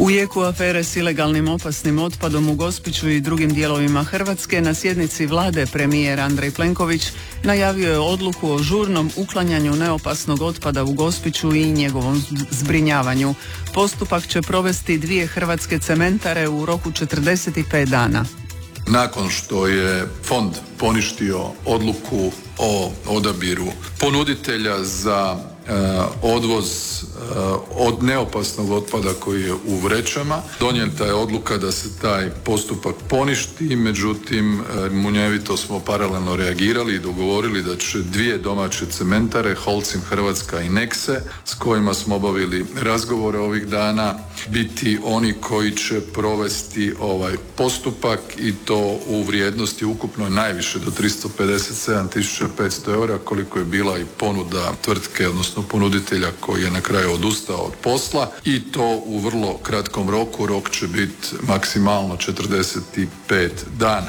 U jeku afere s ilegalnim opasnim otpadom u Gospiću i drugim dijelovima Hrvatske na sjednici vlade premijer Andrej Plenković najavio je odluku o žurnom uklanjanju neopasnog otpada u Gospiću i njegovom zbrinjavanju. Postupak će provesti 2 hrvatske cementare u roku 45 dana. Nakon što je fond poništio odluku o odabiru ponuditelja za odvoz od neopasnog otpada koji je u vrećama, donijeta je odluka da se taj postupak poništi, međutim munjevito smo paralelno reagirali i dogovorili da će 2 domaće cementare, Holcim Hrvatska i Nexe, s kojima smo obavili razgovore ovih dana, biti oni koji će provesti ovaj postupak i to u vrijednosti ukupno najviše do 357.500 eura, koliko je bila i ponuda tvrtke, odnosno ponuditelja koji je na kraju odustao od posla, i to u vrlo kratkom roku. Rok će biti maksimalno 45 dana.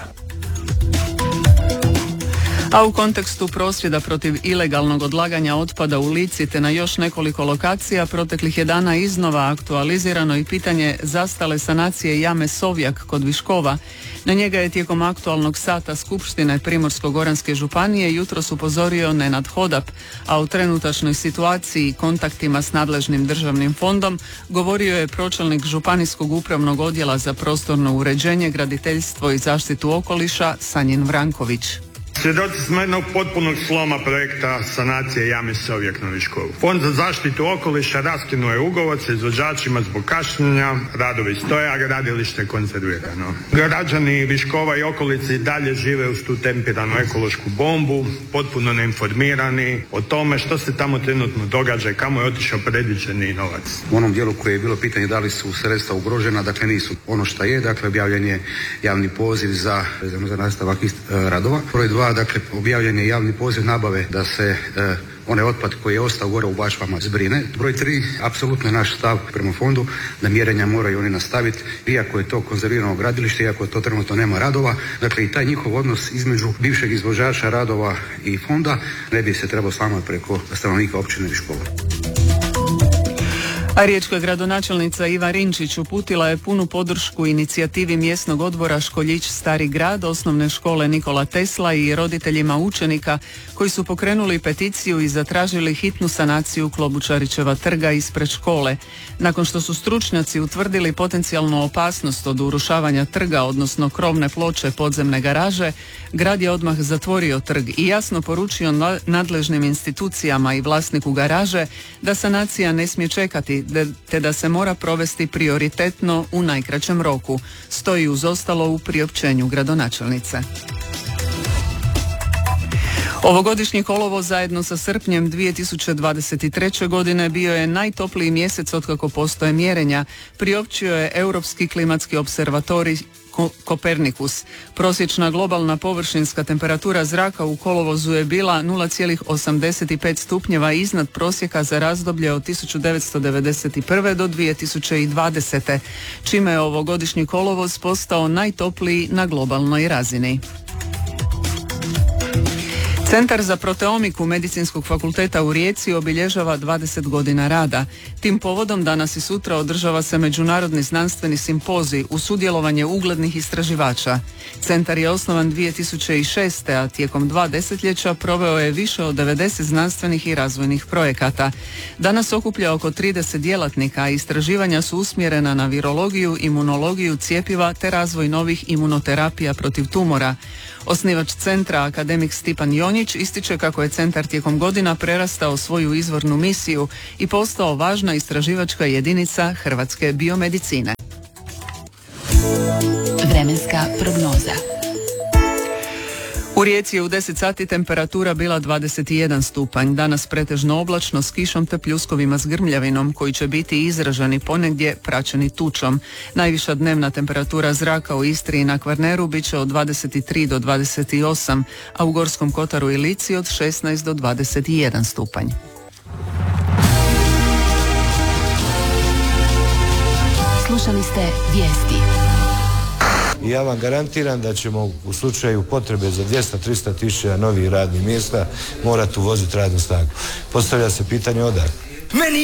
A u kontekstu prosvjeda protiv ilegalnog odlaganja otpada u Lici te na još nekoliko lokacija proteklih je dana iznova aktualizirano i pitanje zastale sanacije jame Sovjak kod Viškova. Na njega je tijekom aktualnog sata Skupštine Primorsko-goranske županije jutros upozorio Nenad Hodap, a u trenutačnoj situaciji i kontaktima s nadležnim državnim fondom govorio je pročelnik Županijskog upravnog odjela za prostorno uređenje, graditeljstvo i zaštitu okoliša Sanjin Vranković. Svjedoci smo jednog potpunog sloma projekta sanacije jame Sovjak na Viškovu. Fond za zaštitu okoliša raskinuo je ugovor sa izvođačima zbog kašnjenja, radovi stoje, a gradilište je konzervirano. Građani Viškova i okolice i dalje žive uz tu tempiranu ekološku bombu, potpuno neinformirani o tome što se tamo trenutno događa i kamo je otišao predviđeni novac. U onom dijelu koje je bilo pitanje da li su sredstva ugrožena, dakle nisu. Ono što je, dakle objavljen je javni poziv za nastavak radova. Broj 2, dakle objavljen je javni poziv nabave da se onaj otpad koji je ostao gore u bačvama zbrine. Broj 3, apsolutno je naš stav prema fondu da mjerenja moraju oni nastaviti, iako je to konzervirano gradilište, iako to trenutno nema radova. Dakle i taj njihov odnos između bivšeg izvođača radova i fonda ne bi se trebao slamati preko stanovnika općine Viškova. A riječka gradonačelnica Iva Rinčić uputila je punu podršku inicijativi mjesnog odbora Školjić Stari grad, osnovne škole Nikola Tesla i roditeljima učenika koji su pokrenuli peticiju i zatražili hitnu sanaciju Klobučarićeva trga ispred škole. Nakon što su stručnjaci utvrdili potencijalnu opasnost od urušavanja trga, odnosno krovne ploče podzemne garaže, grad je odmah zatvorio trg i jasno poručio nadležnim institucijama i vlasniku garaže da sanacija ne smije čekati, te da se mora provesti prioritetno u najkraćem roku, stoji uz ostalo u priopćenju gradonačelnice. Ovogodišnji kolovoz zajedno sa srpnjem 2023. godine bio je najtopliji mjesec otkako postoje mjerenja, priopćio je Europski klimatski observatorij Kopernikus. Prosječna globalna površinska temperatura zraka u kolovozu je bila 0,85 stupnjeva iznad prosjeka za razdoblje od 1991. do 2020. čime je ovogodišnji kolovoz postao najtopliji na globalnoj razini. Centar za proteomiku Medicinskog fakulteta u Rijeci obilježava 20 godina rada. Tim povodom danas i sutra održava se međunarodni znanstveni simpozij uz sudjelovanje uglednih istraživača. Centar je osnovan 2006. a tijekom 2 desetljeća proveo je više od 90 znanstvenih i razvojnih projekata. Danas okuplja oko 30 djelatnika, a istraživanja su usmjerena na virologiju, imunologiju, cjepiva te razvoj novih imunoterapija protiv tumora. Osnivač centra, akademik Stipan Jonjić, ističe kako je centar tijekom godina prerastao svoju izvornu misiju i postao važna istraživačka jedinica hrvatske biomedicine. Vremenska prognoza. U Rijeci je u 10 sati temperatura bila 21 stupanj, danas pretežno oblačno s kišom te pljuskovima s grmljavinom koji će biti izraženi ponegdje praćeni tučom. Najviša dnevna temperatura zraka u Istri i na Kvarneru bit će od 23 do 28, a u Gorskom Kotaru i Lici od 16 do 21 stupanj. Slušali ste vijesti. I ja vam garantiram da ćemo u slučaju potrebe za 200-300 tisuća novih radnih mjesta morati uvoziti radnu snagu. Postavlja se pitanje odakle.